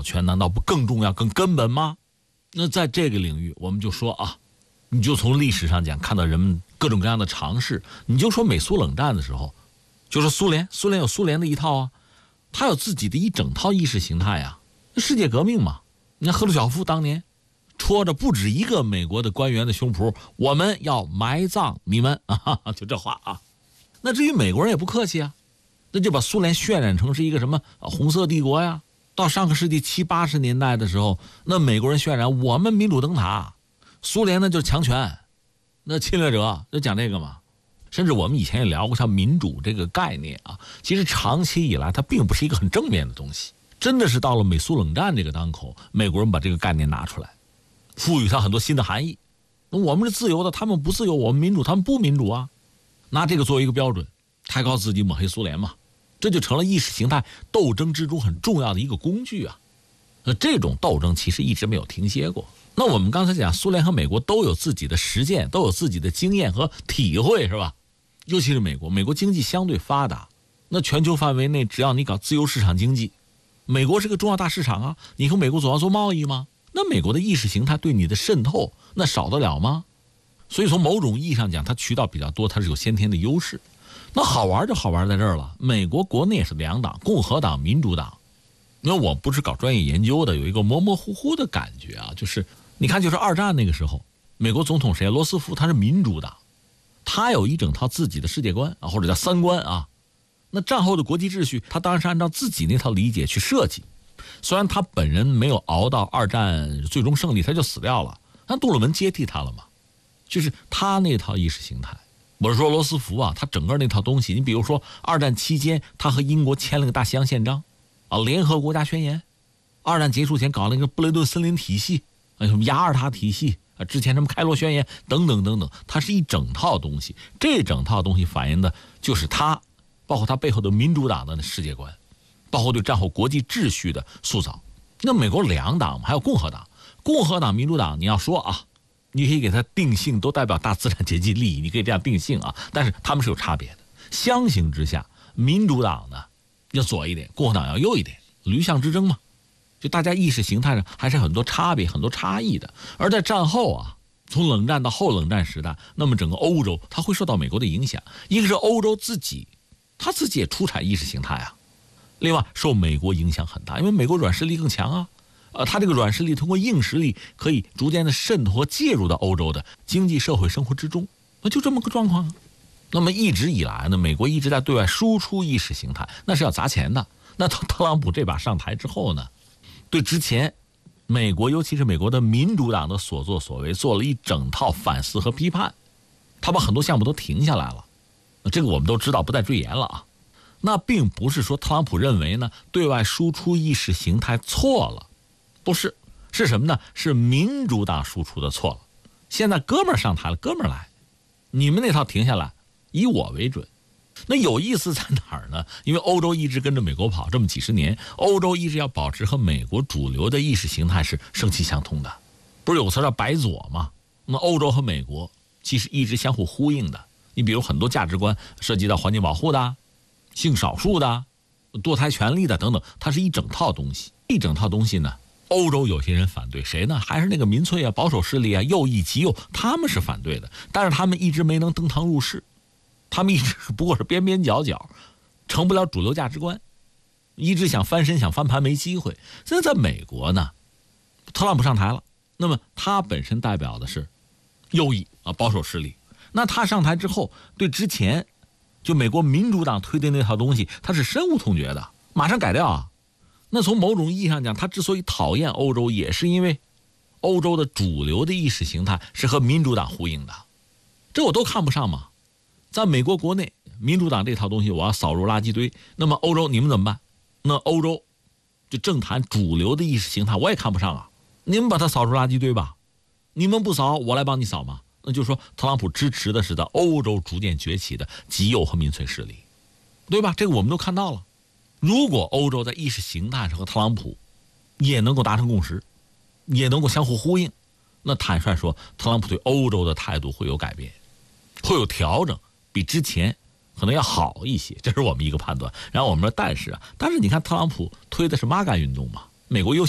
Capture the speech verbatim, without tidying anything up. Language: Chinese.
权难道不更重要更根本吗？那在这个领域我们就说啊，你就从历史上讲看到人们各种各样的尝试，你就说美苏冷战的时候，就说苏联苏联有苏联的一套啊，他有自己的一整套意识形态啊，世界革命嘛。你看赫鲁晓夫当年戳着不止一个美国的官员的胸脯，我们要埋葬你们啊，就这话啊。那至于美国人也不客气啊，那就把苏联渲染成是一个什么红色帝国呀。到上个世纪七八十年代的时候，那美国人渲染我们民主灯塔，苏联呢就是强权，那侵略者就讲这个嘛。甚至我们以前也聊过像民主这个概念啊，其实长期以来它并不是一个很正面的东西，真的是到了美苏冷战这个当口，美国人把这个概念拿出来，赋予它很多新的含义。那我们是自由的，他们不自由；我们民主，他们不民主啊。拿这个作为一个标准，抬高自己，抹黑苏联嘛，这就成了意识形态斗争之中很重要的一个工具啊。那这种斗争其实一直没有停歇过。那我们刚才讲，苏联和美国都有自己的实践，都有自己的经验和体会，是吧？尤其是美国，美国经济相对发达，那全球范围内只要你搞自由市场经济，美国是个重要大市场啊，你和美国总要做贸易吗？那美国的意识形态对你的渗透，那少得了吗？所以从某种意义上讲，它渠道比较多，它是有先天的优势。那好玩就好玩在这儿了，美国国内是两党，共和党、民主党。因为我不是搞专业研究的，有一个模模糊糊的感觉啊，就是你看，就是二战那个时候，美国总统谁？罗斯福，他是民主党，他有一整套自己的世界观啊，或者叫三观啊。那战后的国际秩序，他当然是按照自己那套理解去设计。虽然他本人没有熬到二战最终胜利，他就死掉了，但杜鲁门接替他了嘛，就是他那套意识形态。我是说罗斯福啊，他整个那套东西，你比如说二战期间，他和英国签了个大西洋宪章啊，联合国家宣言。二战结束前搞了一个布雷顿森林体系，啊，什么雅尔塔体系啊，之前什么开罗宣言等等等等，它是一整套东西。这整套东西反映的就是他，包括他背后的民主党的世界观，包括对战后国际秩序的塑造。那美国两党还有共和党，共和党、民主党，你要说啊，你可以给它定性，都代表大资产阶级利益，你可以这样定性啊，但是他们是有差别的。相形之下，民主党呢要左一点，共和党要右一点，驴象之争嘛，就大家意识形态上还是很多差别、很多差异的。而在战后啊，从冷战到后冷战时代，那么整个欧洲它会受到美国的影响，一个是欧洲自己，它自己也出产意识形态啊，另外受美国影响很大，因为美国软实力更强啊。呃，他这个软实力通过硬实力可以逐渐的渗透和介入到欧洲的经济社会生活之中，那就这么个状况啊。那么一直以来呢，美国一直在对外输出意识形态，那是要砸钱的。那特朗普这把上台之后呢，对之前美国尤其是美国的民主党的所作所为做了一整套反思和批判，他把很多项目都停下来了，这个我们都知道，不再赘言了啊。那并不是说特朗普认为呢对外输出意识形态错了，不是，是什么呢？是民主党输出的错了。现在哥们儿上台了，哥们儿来，你们那套停下来，以我为准。那有意思在哪儿呢？因为欧洲一直跟着美国跑这么几十年，欧洲一直要保持和美国主流的意识形态是生气相通的，不是有个词叫白左吗？那欧洲和美国其实一直相互呼应的。你比如很多价值观涉及到环境保护的、性少数的、堕胎权利的等等，它是一整套东西。一整套东西呢，欧洲有些人反对，谁呢？还是那个民粹啊、保守势力啊、右翼极右，他们是反对的，但是他们一直没能登堂入室，他们一直不过是边边角角，成不了主流价值观，一直想翻身想翻盘没机会。现在在美国呢，特朗普上台了，那么他本身代表的是右翼啊、保守势力，那他上台之后，对之前就美国民主党推的那套东西，他是深恶痛绝的，马上改掉啊。那从某种意义上讲，他之所以讨厌欧洲，也是因为欧洲的主流的意识形态是和民主党呼应的，这我都看不上嘛。在美国国内，民主党这套东西我要扫入垃圾堆，那么欧洲你们怎么办？那欧洲就政坛主流的意识形态我也看不上啊，你们把它扫入垃圾堆吧，你们不扫我来帮你扫嘛。那就是说特朗普支持的是在欧洲逐渐崛起的极右和民粹势力，对吧？这个我们都看到了。如果欧洲在意识形态上和特朗普也能够达成共识，也能够相互呼应，那坦率说，特朗普对欧洲的态度会有改变，会有调整，比之前可能要好一些，这是我们一个判断。然后我们说，但是啊，但是你看特朗普推的是 M A G A 运动嘛，美国优